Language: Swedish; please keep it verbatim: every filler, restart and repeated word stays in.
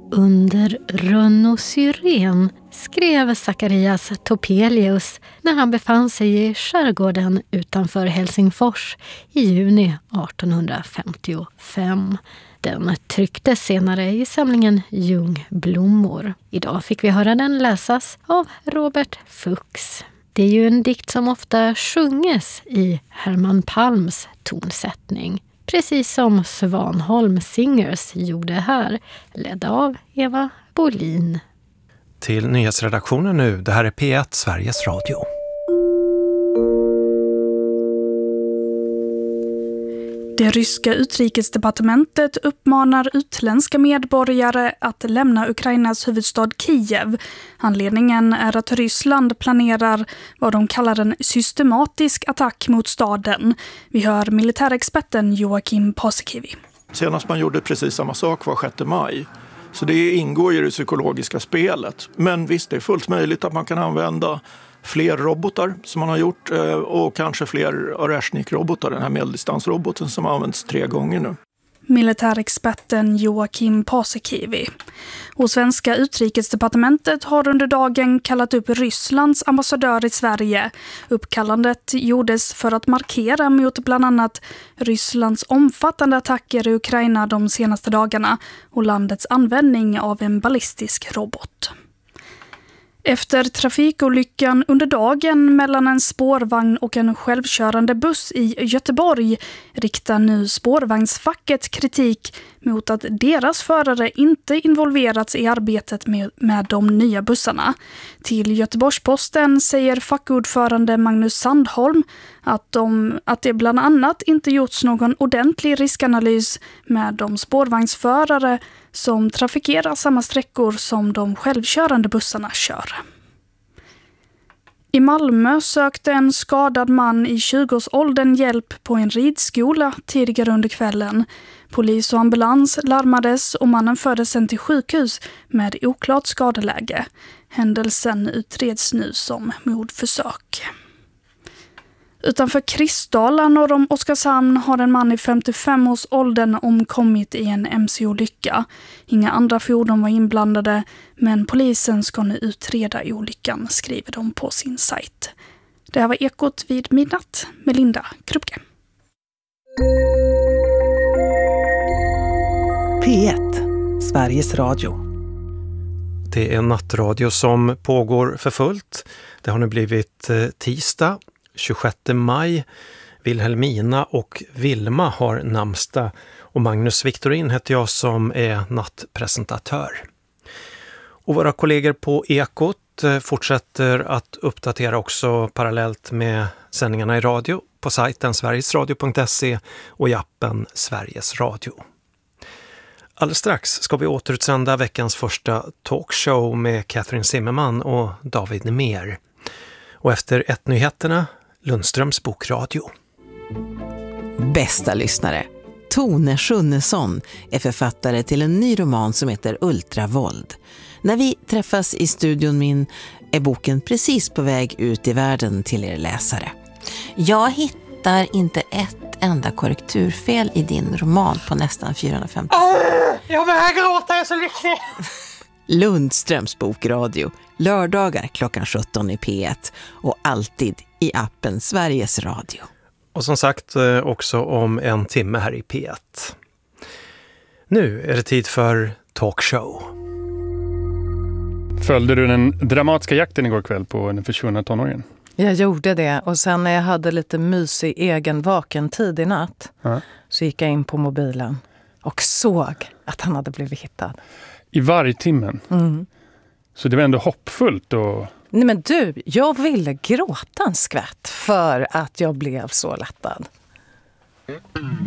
Under Rönnosyren skrev Zacharias Topelius när han befann sig i skärgården utanför Helsingfors i juni artonhundrafemtiofem. Den trycktes senare i samlingen Ljungblommor. Idag fick vi höra den läsas av Robert Fuchs. Det är ju en dikt som ofta sjunges i Herman Palms tonsättning. Precis som Svanholm Singers gjorde här, ledda av Eva Bolin. Till nyhetsredaktionen nu, det här är P ett Sveriges Radio. Det ryska utrikesdepartementet uppmanar utländska medborgare att lämna Ukrainas huvudstad Kiev. Anledningen är att Ryssland planerar vad de kallar en systematisk attack mot staden. Vi hör militärexperten Joakim Paasikivi. Senast man gjorde precis samma sak var sjätte maj. Så det ingår i det psykologiska spelet. Men visst, det är fullt möjligt att man kan använda fler robotar som man har gjort och kanske fler Oreshnik-robotar, den här medeldistansroboten som används tre gånger nu. Militärexperten Joakim Paasikivi. Och svenska utrikesdepartementet har under dagen kallat upp Rysslands ambassadör i Sverige. Uppkallandet gjordes för att markera mot bland annat Rysslands omfattande attacker i Ukraina de senaste dagarna och landets användning av en ballistisk robot. Efter trafikolyckan under dagen mellan en spårvagn och en självkörande buss i Göteborg riktar nu spårvagnsfacket kritik mot att deras förare inte involverats i arbetet med, med de nya bussarna. Till Göteborgsposten säger fackordförande Magnus Sandholm att, de, att det bland annat inte gjorts någon ordentlig riskanalys med de spårvagnsförare som trafikerar samma sträckor som de självkörande bussarna kör. I Malmö sökte en skadad man i tjugoårsåldern hjälp på en ridskola tidigare under kvällen. Polis och ambulans larmades och mannen fördes sen till sjukhus med oklart skadeläge. Händelsen utreds nu som mordförsök. Utanför Kristdala norr om Oskarshamn har en man i femtiofem-årsåldern omkommit i en M C-olycka. Inga andra fordon var inblandade, men polisen ska nu utreda olyckan, skriver de på sin sajt. Det här var Ekot vid midnatt med Linda Krupke. P ett, Sveriges Radio. Det är nattradio som pågår för fullt. Det har nu blivit tisdag, tjugosjätte maj. Wilhelmina och Vilma har namnsdag och Magnus Victorin heter jag som är nattpresentatör. Och våra kollegor på Ekot fortsätter att uppdatera också parallellt med sändningarna i radio på sajten sverigesradio punkt se och i appen Sveriges Radio. Alldeles strax ska vi återutsända veckans första talkshow med Catherine Zimmerman och David Nemer. Och efter ett nyheterna Lundströms bokradio. Bästa lyssnare, Tone Schunnesson är författare till en ny roman som heter Ultravåld. När vi träffas i studion min är boken precis på väg ut i världen till er läsare. Jag hittar inte ett enda korrekturfel i din roman på nästan fyrahundrafemtio. Oh, jag börjar gråta, jag är så lycklig. Lundströms bokradio, lördagar klockan sjutton i P ett och alltid i appen Sveriges Radio. Och som sagt också om en timme här i P ett. Nu är det tid för talkshow. Följde du den dramatiska jakten igår kväll på den försvunna tonåringen? Jag gjorde det och sen när jag hade lite mysig egen vaken tid i natt ja. så gick jag in på mobilen och såg att han hade blivit hittad. I vargtimmen? Mm. Så det var ändå hoppfullt och... Nej men du, jag ville gråta en skvätt för att jag blev så lättad.